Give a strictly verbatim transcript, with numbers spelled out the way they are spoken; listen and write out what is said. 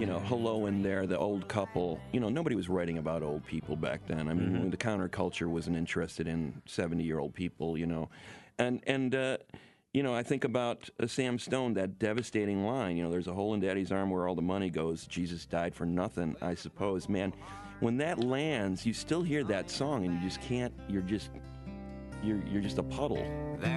you know, hello in there, the old couple. You know, nobody was writing about old people back then. I mean, Mm-hmm. the counterculture wasn't interested in seventy-year-old people, you know. And, and uh, you know, I think about uh, Sam Stone, that devastating line, you know, there's a hole in Daddy's arm where all the money goes. Jesus died for nothing, I suppose. Man, when that lands, you still hear that song, and you just can't, you're just, you're, you're just a puddle.